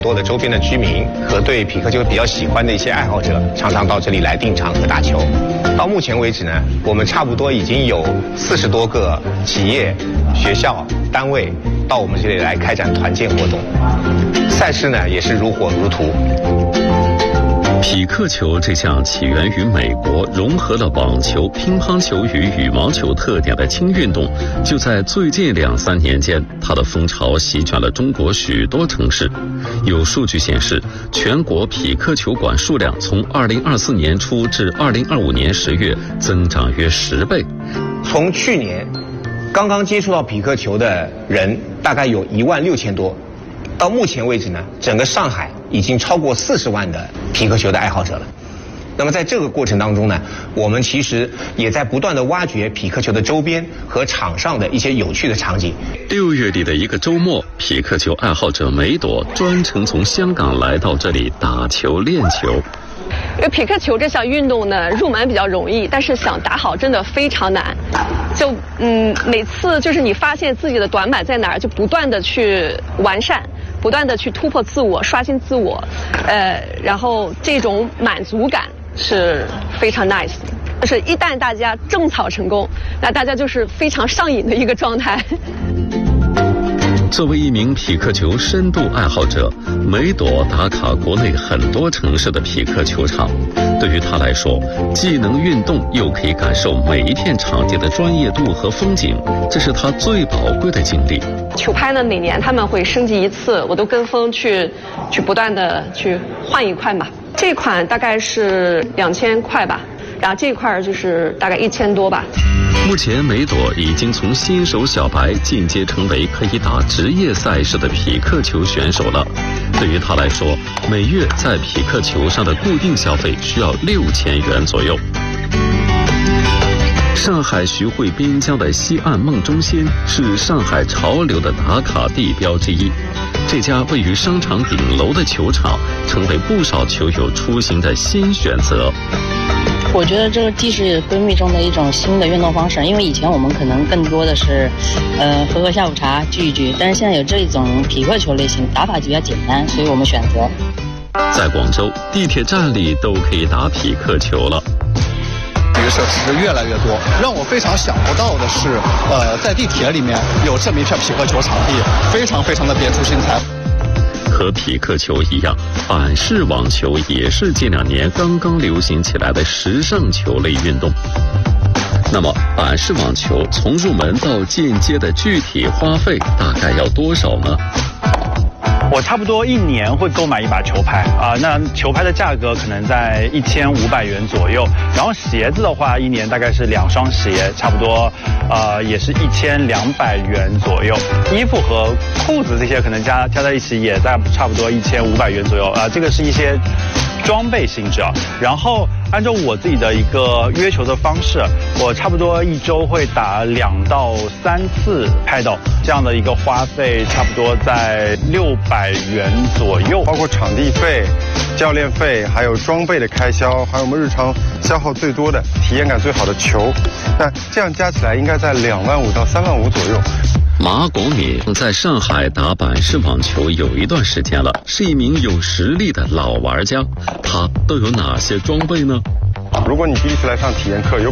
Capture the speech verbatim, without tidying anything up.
多的周边的居民和对匹克球比较喜欢的一些爱好者，常常到这里来订场和打球。到目前为止呢，我们差不多已经有四十多个企业、学校、单位到我们这里来开展团建活动。赛事呢也是如火如荼。 匹克球这项起源于美国，融合了网球、乒乓球与羽毛球特点的轻运动，就在最近两三年间，它的风潮席卷了中国许多城市。有数据显示，全国匹克球馆数量从二零二四年初至二零二五年十月增长约十倍。 从去年刚刚接触到匹克球的人大概有一万六千多，到目前为止呢，整个上海已经超过四十万的匹克球的爱好者了。那么在这个过程当中呢，我们其实也在不断的挖掘匹克球的周边和场上的一些有趣的场景。 六月底的一个周末，匹克球爱好者梅朵专程从香港来到这里打球练球。 因为匹克球这项运动呢，入门比较容易，但是想打好真的非常难。就嗯，每次就是你发现自己的短板在哪儿，就不断的去完善，不断的去突破自我，刷新自我，呃，然后这种满足感是非常 nice 的。就是一旦大家种草成功，那大家就是非常上瘾的一个状态。 作为一名匹克球深度爱好者，梅朵打卡国内很多城市的匹克球场。对于他来说，既能运动，又可以感受每一片场地的专业度和风景，这是他最宝贵的经历。 球拍呢，每年他们会升级一次，我都跟风去去不断的去换一块嘛。这款大概是两千块吧，然后这块就是大概一千多吧。 目前梅朵已经从新手小白进阶成为可以打职业赛事的匹克球选手了。对于他来说，每月在匹克球上的固定消费需要六千元左右。上海徐汇滨江的西岸梦中心是上海潮流的打卡地标之一。这家位于商场顶楼的球场成为不少球友出行的新选择。 我觉得这个既是闺蜜中的一种新的运动方式，因为以前我们可能更多的是呃喝喝下午茶聚一聚，但是现在有这种匹克球类型，打法就比较简单，所以我们选择。 在广州，地铁站里都可以打匹克球了。 体育设施越来越多，让我非常想不到的是，呃，在地铁里面有这么一片匹克球场地，非常非常的别出心裁。 和匹克球一样，板式网球也是近两年刚刚流行起来的时尚球类运动。那么，板式网球从入门到进阶的具体花费大概要多少呢？ 我差不多一年会购买一把球拍啊、呃，那球拍的价格可能在一千五百元左右，然后鞋子的话，一年大概是两双鞋，差不多，呃，也是一千两百元左右。衣服和裤子这些可能加加在一起也在差不多一千五百元左右啊、呃，这个是一些装备性质啊。然后按照我自己的一个约球的方式，我差不多一周会打两到三次拍斗，这样的一个花费差不多在六百元左右， 包括场地费、教练费，还有装备的开销，还有我们日常消耗最多的、体验感最好的球，那这样加起来应该在两万五到三万五左右。 马广敏在上海打板式网球有一段时间了，是一名有实力的老玩家。他都有哪些装备呢？ 如果你第一次来上体验课，有